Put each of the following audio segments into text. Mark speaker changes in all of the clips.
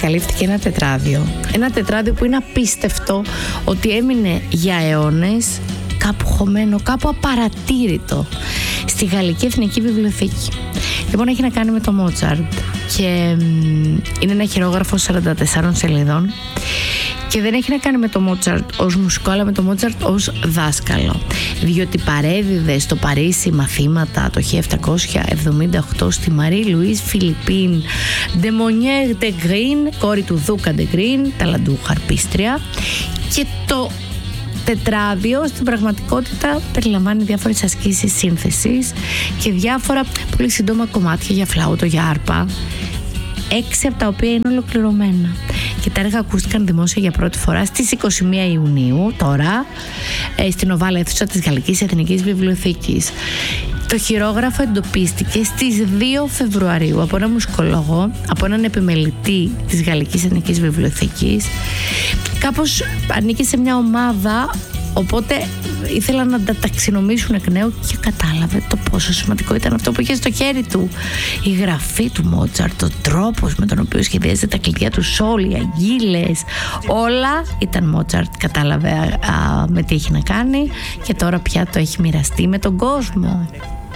Speaker 1: ανακαλύφθηκε ένα τετράδιο. Ένα τετράδιο που είναι απίστευτο ότι έμεινε για αιώνες κάπου χωμένο, κάπου απαρατήρητο στη Γαλλική Εθνική Βιβλιοθήκη. Λοιπόν, έχει να κάνει με το Μότσαρτ και είναι ένα χειρόγραφο 44 σελίδων και δεν έχει να κάνει με το Μότσαρτ ως μουσικό, αλλά με το Μότσαρτ ως δάσκαλο, διότι παρέδιδε στο Παρίσι μαθήματα το 1778 στη Μαρή Λουίς Φιλιππίν de Monnier de Green, κόρη του Δούκα de Green, ταλαντού χαρπίστρια, και το τετράδιο στην πραγματικότητα περιλαμβάνει διάφορες ασκήσεις σύνθεσης και διάφορα πολύ σύντομα κομμάτια για φλάουτο, για άρπα, 6 από τα οποία είναι ολοκληρωμένα. Και τα έργα ακούστηκαν δημόσια για πρώτη φορά στις 21 Ιουνίου, τώρα, στην οβάλα αίθουσα της Γαλλικής Εθνικής Βιβλιοθήκης. Το χειρόγραφο εντοπίστηκε στις 2 Φεβρουαρίου από έναν μουσικολόγο, από έναν επιμελητή της Γαλλικής Εθνικής Βιβλιοθήκης. Κάπως ανήκει σε μια ομάδα, οπότε ήθελαν να τα ταξινομήσουν εκ νέου και κατάλαβε το πόσο σημαντικό ήταν αυτό που είχε στο χέρι του. Η γραφή του Μότσαρτ, ο τρόπος με τον οποίο σχεδιάζεται τα κλειδιά του σόλ, οι αγγίλες, όλα ήταν Μότσαρτ. Κατάλαβε με τι έχει να κάνει και τώρα πια το έχει μοιραστεί με τον κόσμο.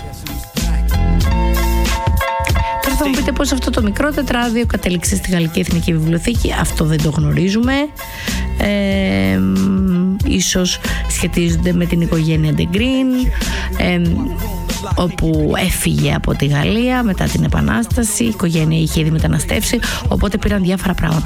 Speaker 1: Τώρα θα μου πείτε πως αυτό το μικρό τετράδιο κατέληξε στη Γαλλική Εθνική Βιβλιοθήκη. Αυτό δεν το γνωρίζουμε. Ίσως σχετίζονται με την οικογένεια de Green, όπου έφυγε από τη Γαλλία μετά την Επανάσταση. Η οικογένεια είχε ήδη μεταναστεύσει, οπότε πήραν διάφορα πράγματα